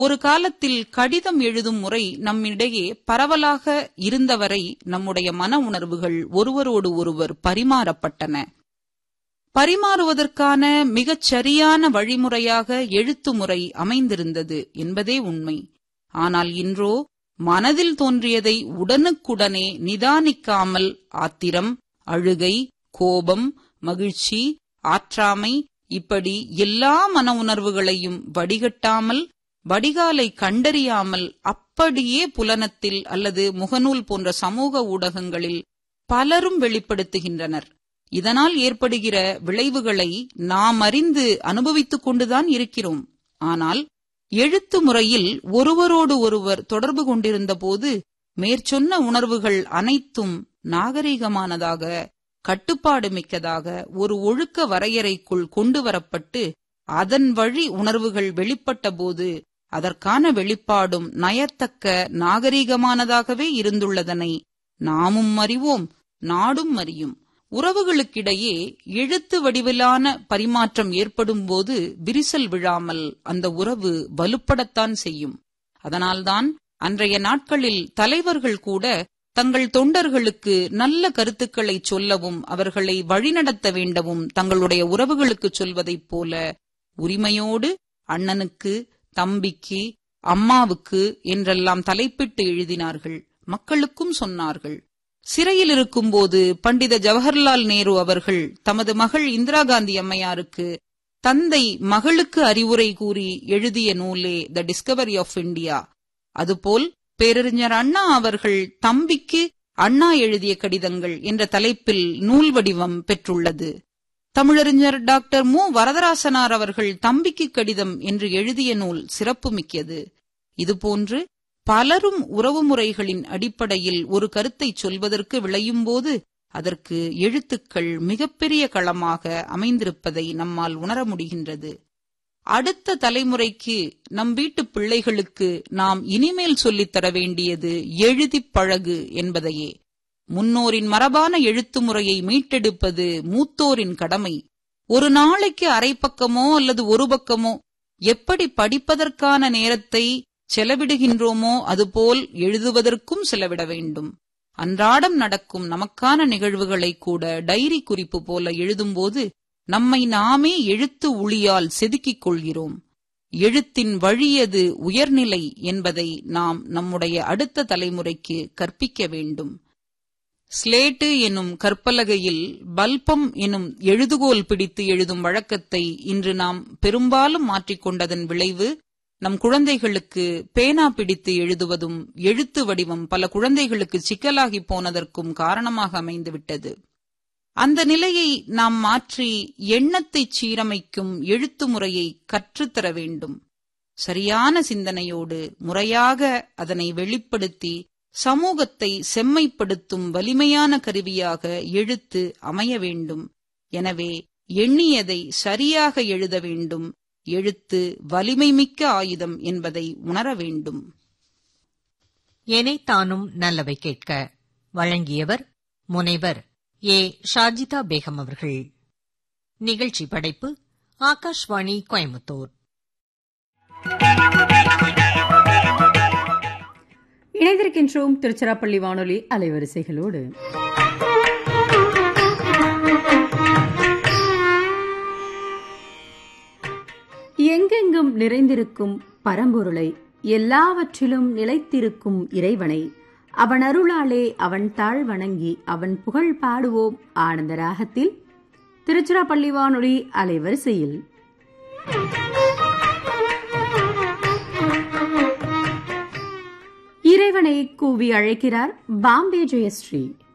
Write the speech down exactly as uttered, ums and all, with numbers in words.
ஒரு காலத்தில் கடிதம் எழுதும் முறை நம்மிடையே பரவலாக இருந்தவரை நம்முடைய மன உணர்வுகள் ஒருவரோடு ஒருவர் பரிமாறப்பட்டன. பரிமாறுவதற்கான மிகச் சரியான வழிமுறையாக எழுத்து முறை அமைந்திருந்தது என்பதே உண்மை. ஆனால் இன்றோ மனதில் தோன்றியதை உடனுக்குடனே நிதானிக்காமல் ஆத்திரம், அழுகை, கோபம், மகிழ்ச்சி, ஆற்றாமை இப்படி எல்லா மன உணர்வுகளையும் வடிகட்டாமல், வடிகாலை கண்டறியாமல் அப்படியே புலனத்தில் அல்லது முகநூல் போன்ற சமூக ஊடகங்களில் பலரும் வெளிப்படுத்துகின்றனர். இதனால் ஏற்படுகிற விளைவுகளை நாம் அறிந்து அனுபவித்துக் கொண்டுதான் இருக்கிறோம். ஆனால் எழுத்து முறையில் ஒருவரோடு ஒருவர் தொடர்பு கொண்டிருந்த போது மேற்சொன்ன உணர்வுகள் அனைத்தும் நாகரிகமானதாக, கட்டுப்பாடு மிக்கதாக ஒரு ஒழுக்க வரையறைக்குள் கொண்டு வரப்பட்டு அதன் வழி உணர்வுகள் வெளிப்பட்ட போது அதற்கான வெளிப்பாடும் நயத்தக்க நாகரிகமானதாகவே இருந்துள்ளதனை நாமும் அறிவோம், நாடும் அறியும். உறவுகளுக்கிடையே எழுத்து வடிவிலான பரிமாற்றம் ஏற்படும் போது விரிசல் விழாமல் அந்த உறவு வலுப்படத்தான் செய்யும். அதனால்தான் அன்றைய நாட்களில் தலைவர்கள் கூட தங்கள் தொண்டர்களுக்கு நல்ல கருத்துக்களை சொல்லவும் அவர்களை வழிநடத்த வேண்டவும் தங்களுடைய உறவுகளுக்கு சொல்வதைப் போல உரிமையோடு அண்ணனுக்கு, தம்பிக்கு, அம்மாவுக்கு என்றெல்லாம் தலைப்பிட்டு எழுதினார்கள். மக்களுக்கும் சொன்னார்கள். சிறையில் இருக்கும்போது பண்டித ஜவஹர்லால் நேரு அவர்கள் தமது மகள் இந்திரா காந்தி அம்மையாருக்கு தந்தை மகளுக்கு அறிவுரை கூறி எழுதிய நூலே த டிஸ்கவரி ஆஃப் இந்தியா. அதுபோல் பேரறிஞர் அண்ணா அவர்கள் தம்பிக்கு அண்ணா எழுதிய கடிதங்கள் என்ற தலைப்பில் நூல் வடிவம் பெற்றுள்ளது. தமிழறிஞர் டாக்டர் மு வரதராசனார் அவர்கள் தம்பிக்கு கடிதம் என்று எழுதிய நூல் சிறப்புமிக்கது. இதுபோன்று பலரும் உறவுமுறைகளின் அடிப்படையில் ஒரு கருத்தை சொல்வதற்கு விளையும்போது அதற்கு எழுத்துக்கள் மிகப்பெரிய களமாக அமைந்திருப்பதை நம்மால் உணர முடிகின்றது. அடுத்த தலைமுறைக்கு, நம் வீட்டு பிள்ளைகளுக்கு நாம் இனிமேல் சொல்லித்தர வேண்டியது எழுதிப் பழகு என்பதையே. முன்னோரின் மரபான எழுத்து முறையை மீட்டெடுப்பது மூத்தோரின் கடமை. ஒரு நாளைக்கு அரை பக்கமோ அல்லது ஒரு பக்கமோ எப்படி படிப்பதற்கான நேரத்தை செலவிடுகின்றோமோ அதுபோல் எழுதுவதற்கும் செலவிட வேண்டும். அன்றாடம் நடக்கும் நமக்கான நிகழ்வுகளை கூட டைரி குறிப்பு போல எழுதும்போது நம்மை நாமே எழுத்து உளியால் செதுக்கிக் கொள்கிறோம். எழுத்தின் வழியது உயர்நிலை என்பதை நாம் நம்முடைய அடுத்த தலைமுறைக்கு கற்பிக்க வேண்டும். ஸ்லேட்டு எனும் கற்பலகையில் பல்பம் எனும் எழுதுகோல் பிடித்து எழுதும் வழக்கத்தை இன்று நாம் பெரும்பாலும் மாற்றிக்கொண்டதன் விளைவு நம் குழந்தைகளுக்கு பேனா பிடித்து எழுதுவதும் எழுத்து வடிவம் பல குழந்தைகளுக்கு சிக்கலாகி போனதற்கும் காரணமாக அமைந்துவிட்டது. அந்த நிலையை நாம் மாற்றி எண்ணத்தை சீரமைக்கும் எழுத்து முறையை கற்றுத்தர வேண்டும். சரியான சிந்தனையோடு முறையாக அதனை வெளிப்படுத்தி சமூகத்தை செம்மைப்படுத்தும் வலிமையான கருவியாக எழுத்து அமைய வேண்டும். எனவே எண்ணியதை சரியாக எழுத வேண்டும். எழுத்து வலிமை மிக்க ஆயுதம் என்பதை உணர வேண்டும். எனைத்தானும் நல்லவை கேட்க வழங்கியவர் முனைவர் ஏ ஷாஜிதா பேகம் அவர்கள். நிகழ்ச்சி படைப்பு ஆகாஷ்வாணி கோயம்புத்தூர். இணைந்திருக்கின்றோம் திருச்சிராப்பள்ளி வானொலி அலைவரிசைகளோடு. எங்கெங்கும் நிறைந்திருக்கும் பரம்பொருளை, எல்லாவற்றிலும் நிலைத்திருக்கும் இறைவனை, அவன் அருளாலே அவன் தாழ் வணங்கி அவன் புகழ் பாடுவோம் ஆனந்த ராகத்தில் திருச்சிராப்பள்ளி வானொலி அலைவரிசையில். இறைவனை கூவி அழைக்கிறார் பாம்பே ஜெயஸ்ரீ.